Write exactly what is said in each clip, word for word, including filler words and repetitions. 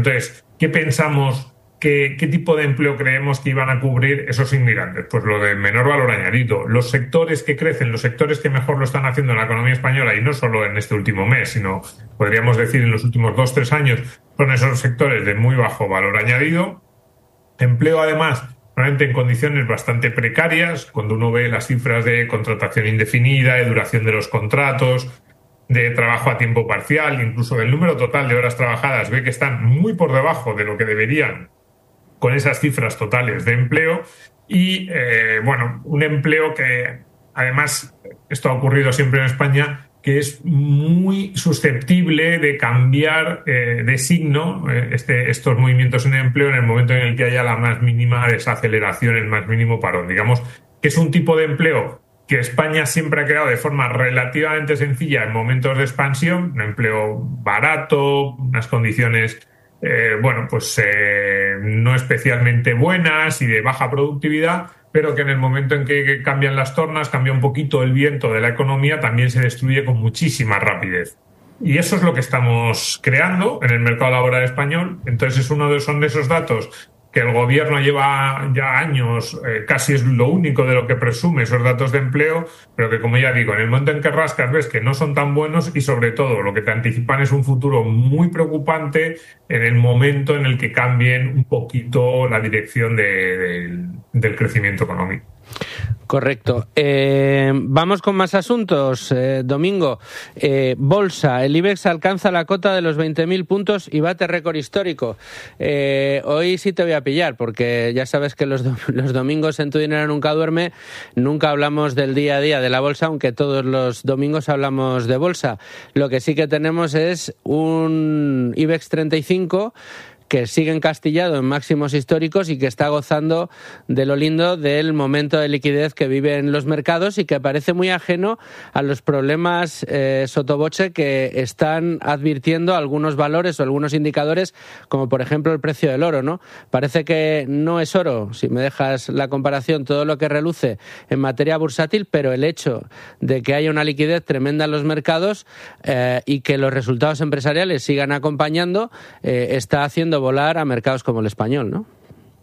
Entonces, ¿qué pensamos? ¿Qué, ¿Qué tipo de empleo creemos que iban a cubrir esos inmigrantes? Pues lo de menor valor añadido. Los sectores que crecen, los sectores que mejor lo están haciendo en la economía española, y no solo en este último mes, sino podríamos decir en los últimos dos, tres años, son esos sectores de muy bajo valor añadido. Empleo, además, realmente en condiciones bastante precarias, cuando uno ve las cifras de contratación indefinida, de duración de los contratos, de trabajo a tiempo parcial, incluso del número total de horas trabajadas, ve que están muy por debajo de lo que deberían con esas cifras totales de empleo. Y, eh, bueno, un empleo que, además, esto ha ocurrido siempre en España, que es muy susceptible de cambiar eh, de signo eh, este, estos movimientos en el empleo en el momento en el que haya la más mínima desaceleración, el más mínimo parón. Digamos que es un tipo de empleo que España siempre ha creado de forma relativamente sencilla en momentos de expansión, un empleo barato, unas condiciones Eh, bueno, pues eh, no especialmente buenas y de baja productividad, pero que en el momento en que, que cambian las tornas, cambia un poquito el viento de la economía, también se destruye con muchísima rapidez. Y eso es lo que estamos creando en el mercado laboral español. Entonces es uno de, son de esos datos que el gobierno lleva ya años, eh, casi es lo único de lo que presume esos datos de empleo, pero que, como ya digo, en el momento en que rascas ves que no son tan buenos y, sobre todo, lo que te anticipan es un futuro muy preocupante en el momento en el que cambien un poquito la dirección de, de, del crecimiento económico. Correcto. Eh, vamos con más asuntos. Eh, Domingo, eh, Bolsa. El IBEX alcanza la cota de los veinte mil puntos y bate récord histórico. Eh, hoy sí te voy a pillar, porque ya sabes que los, do- los domingos en Tu Dinero Nunca Duerme nunca hablamos del día a día de la bolsa, aunque todos los domingos hablamos de bolsa. Lo que sí que tenemos es un IBEX treinta y cinco que sigue encastillado en máximos históricos y que está gozando de lo lindo del momento de liquidez que viven los mercados y que parece muy ajeno a los problemas eh, sotoboche que están advirtiendo algunos valores o algunos indicadores, como por ejemplo el precio del oro, ¿no? Parece que no es oro, si me dejas la comparación, todo lo que reluce en materia bursátil, pero el hecho de que haya una liquidez tremenda en los mercados eh, y que los resultados empresariales sigan acompañando eh, está haciendo volar a mercados como el español, ¿no?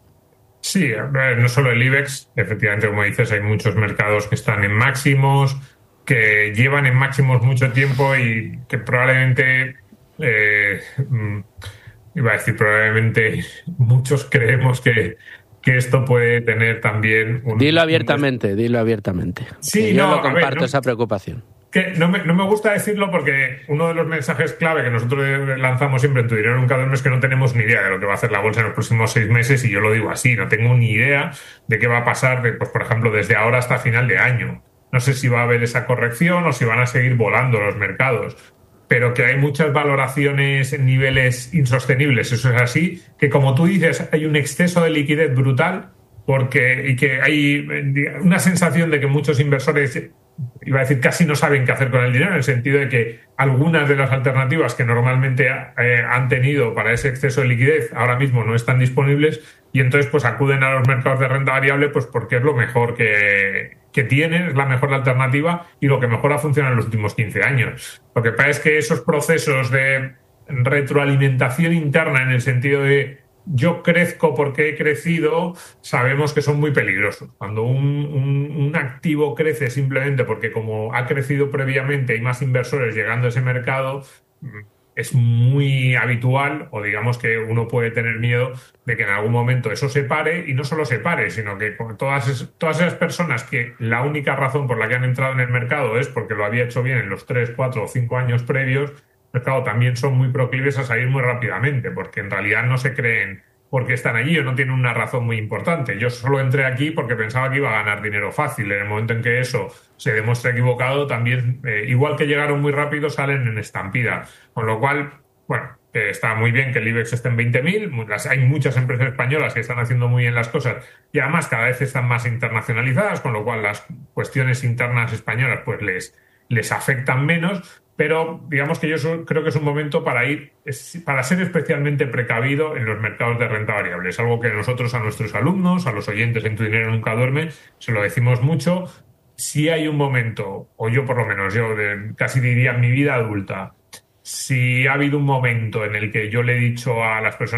Sí, no solo el IBEX, efectivamente, como dices, hay muchos mercados que están en máximos, que llevan en máximos mucho tiempo y que probablemente, eh, iba a decir, probablemente muchos creemos que, que esto puede tener también un... Dilo abiertamente, dilo abiertamente. Sí, yo no, lo comparto, a ver, no, esa preocupación. Que no, me, no me gusta decirlo porque uno de los mensajes clave que nosotros lanzamos siempre en Tu Dinero Nunca Duerme es que no tenemos ni idea de lo que va a hacer la bolsa en los próximos seis meses, y yo lo digo así, no tengo ni idea de qué va a pasar, de, pues por ejemplo, desde ahora hasta final de año. No sé si va a haber esa corrección o si van a seguir volando los mercados, pero que hay muchas valoraciones en niveles insostenibles, eso es así, que como tú dices, hay un exceso de liquidez brutal porque, y que hay una sensación de que muchos inversores, iba a decir, casi no saben qué hacer con el dinero, en el sentido de que algunas de las alternativas que normalmente eh, han tenido para ese exceso de liquidez ahora mismo no están disponibles, y entonces pues acuden a los mercados de renta variable pues porque es lo mejor que, que tienen, es la mejor alternativa y lo que mejor ha funcionado en los últimos quince años. Lo que pasa es que esos procesos de retroalimentación interna, en el sentido de yo crezco porque he crecido, sabemos que son muy peligrosos. Cuando un, un, un activo crece simplemente porque, como ha crecido previamente, hay más inversores llegando a ese mercado, es muy habitual, o digamos que uno puede tener miedo de que en algún momento eso se pare, y no solo se pare, sino que con todas, todas esas personas que la única razón por la que han entrado en el mercado es porque lo había hecho bien en los tres, cuatro o cinco años previos, pues claro, también son muy proclives a salir muy rápidamente, porque en realidad no se creen porque están allí o no tienen una razón muy importante. Yo solo entré aquí porque pensaba que iba a ganar dinero fácil. En el momento en que eso se demuestra equivocado, también, eh, igual que llegaron muy rápido, salen en estampida. Con lo cual, bueno, eh, está muy bien que el IBEX esté en veinte mil. Hay muchas empresas españolas que están haciendo muy bien las cosas y además cada vez están más internacionalizadas, con lo cual las cuestiones internas españolas pues les, les afectan menos. Pero digamos que yo creo que es un momento para ir, para ser especialmente precavido en los mercados de renta variable. Es algo que nosotros a nuestros alumnos, a los oyentes en Tu Dinero Nunca Duerme, se lo decimos mucho. Si hay un momento, o yo por lo menos, yo de, casi diría en mi vida adulta, si ha habido un momento en el que yo le he dicho a las personas